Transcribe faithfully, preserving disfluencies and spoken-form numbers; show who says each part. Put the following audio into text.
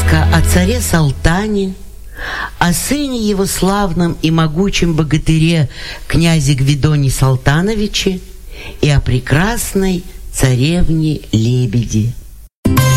Speaker 1: Сказка о царе Салтане, о сыне его славном и могучем богатыре князе Гвидоне Салтановиче и о прекрасной царевне Лебеди.